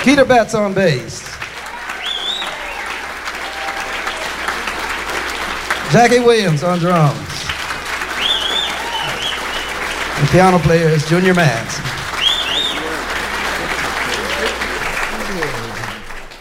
Peter Betts on bass. Jackie Williams on drums. The piano player is Junior Mance.